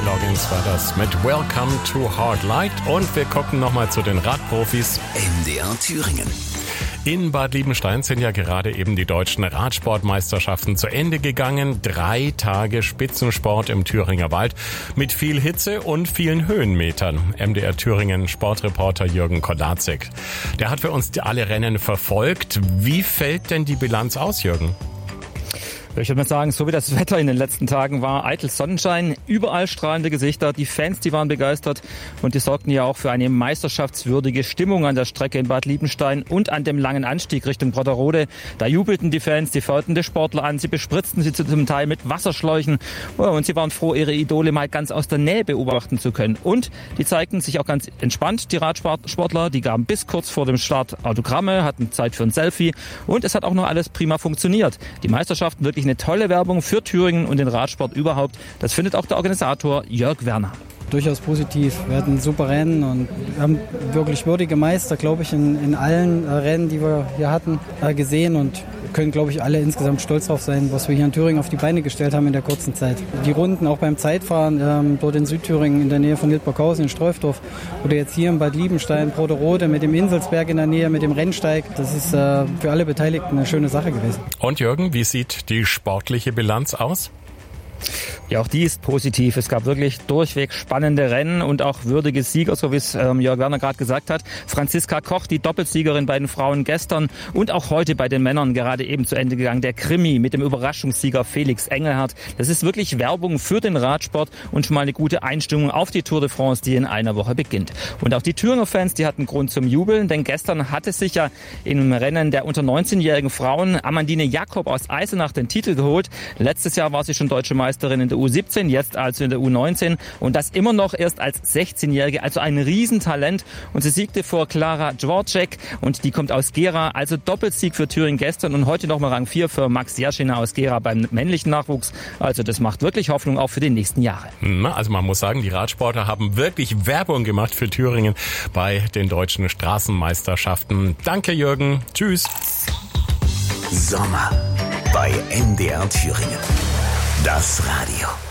Loggins war das mit Welcome to Hard Light und wir gucken nochmal zu den Radprofis. MDR Thüringen. In Bad Liebenstein sind ja gerade eben die deutschen Radsportmeisterschaften zu Ende gegangen. 3 Tage Spitzensport im Thüringer Wald mit viel Hitze und vielen Höhenmetern. MDR Thüringen Sportreporter Jürgen Kolarczyk. Der hat für uns alle Rennen verfolgt. Wie fällt denn die Bilanz aus, Jürgen? Ich würde mal sagen, so wie das Wetter in den letzten Tagen war, eitel Sonnenschein, überall strahlende Gesichter, die Fans, die waren begeistert und die sorgten ja auch für eine meisterschaftswürdige Stimmung an der Strecke in Bad Liebenstein und an dem langen Anstieg Richtung Brotterode. Da jubelten die Fans, die feuerten die Sportler an, sie bespritzten sie zum Teil mit Wasserschläuchen und sie waren froh, ihre Idole mal ganz aus der Nähe beobachten zu können. Und die zeigten sich auch ganz entspannt, die Radsportler, die gaben bis kurz vor dem Start Autogramme, hatten Zeit für ein Selfie und es hat auch noch alles prima funktioniert. Die Meisterschaften wirklich eine tolle Werbung für Thüringen und den Radsport überhaupt. Das findet auch der Organisator Jörg Werner. Durchaus positiv. Wir hatten super Rennen und wir haben wirklich würdige Meister, glaube ich, in allen Rennen, die wir hier hatten, gesehen und können, glaube ich, alle insgesamt stolz drauf sein, was wir hier in Thüringen auf die Beine gestellt haben in der kurzen Zeit. Die Runden auch beim Zeitfahren dort in Südthüringen in der Nähe von Hildburghausen in Streufdorf oder jetzt hier in Bad Liebenstein, Brotterode mit dem Inselsberg in der Nähe, mit dem Rennsteig. Das ist für alle Beteiligten eine schöne Sache gewesen. Und Jürgen, wie sieht die sportliche Bilanz aus? Ja, auch die ist positiv. Es gab wirklich durchweg spannende Rennen und auch würdige Sieger, so wie es Jörg Werner gerade gesagt hat. Franziska Koch, die Doppelsiegerin bei den Frauen gestern und auch heute bei den Männern gerade eben zu Ende gegangen. Der Krimi mit dem Überraschungssieger Felix Engelhardt. Das ist wirklich Werbung für den Radsport und schon mal eine gute Einstimmung auf die Tour de France, die in einer Woche beginnt. Und auch die Thüringer Fans, die hatten Grund zum Jubeln, denn gestern hatte sich ja im Rennen der unter 19-jährigen Frauen Amandine Jakob aus Eisenach den Titel geholt. Letztes Jahr war sie schon deutsche Meisterin in der U17, jetzt also in der U19 und das immer noch erst als 16-Jährige, also ein Riesentalent und sie siegte vor Klara Dvorak und die kommt aus Gera, also Doppelsieg für Thüringen gestern und heute nochmal Rang 4 für Max Jerschina aus Gera beim männlichen Nachwuchs, also das macht wirklich Hoffnung auch für die nächsten Jahre. Also man muss sagen, die Radsportler haben wirklich Werbung gemacht für Thüringen bei den deutschen Straßenmeisterschaften. Danke Jürgen, tschüss. Sommer bei MDR Thüringen. Das Radio.